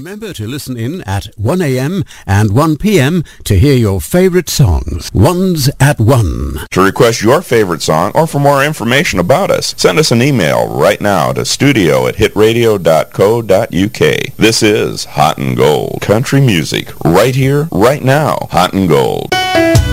Remember to listen in at 1 a.m. and 1 p.m. to hear your favorite songs. One's at 1. To request your favorite song or for more information about us, send us an email right now to studio@hitradio.co.uk. This is Hot and Gold. Country music right here, right now. Hot and Gold.